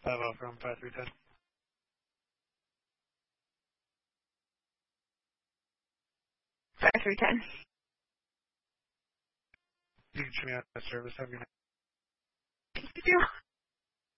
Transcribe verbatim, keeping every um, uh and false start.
five oh from five three ten. five three ten. You can show me out that service. Have a good night. Thank you.